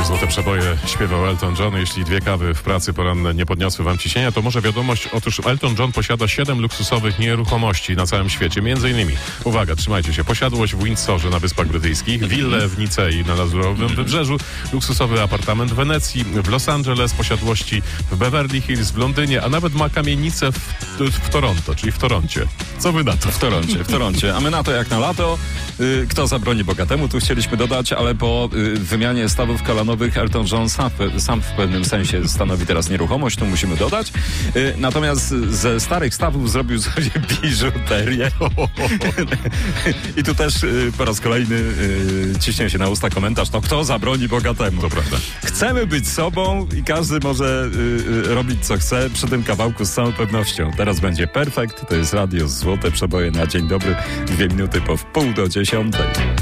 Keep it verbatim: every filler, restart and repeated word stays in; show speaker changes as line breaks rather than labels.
Złote przeboje śpiewał Elton John. Jeśli dwie kawy w pracy poranne nie podniosły wam ciśnienia, to może wiadomość. Otóż Elton John posiada siedem luksusowych nieruchomości na całym świecie. Między innymi, uwaga, trzymajcie się, posiadłość w Windsorze na Wyspach Brytyjskich, willę w Nicei na Lazurowym Wybrzeżu, luksusowy apartament w Wenecji, w Los Angeles, posiadłości w Beverly Hills, w Londynie, a nawet ma kamienicę w, w Toronto, czyli w Toroncie. Co wy na to?
W Toroncie, w Toroncie. A my na to jak na lato. Y, kto zabroni bogatemu, tu chcieliśmy dodać, ale po y, wymianie stawów kolanowych Elton John sam, sam w pewnym sensie stanowi teraz nieruchomość, tu musimy dodać. Y, natomiast ze starych stawów zrobił sobie biżuterię. I tu też y, po raz kolejny y, ciśnie się na usta komentarz, no kto zabroni bogatemu?
To prawda.
Chcemy być sobą i każdy może y, y, robić co chce przy tym kawałku z całą pewnością. Teraz będzie perfekt, to jest radio Złote Przeboje na dzień dobry, dwie minuty po wpół do dziesiątej.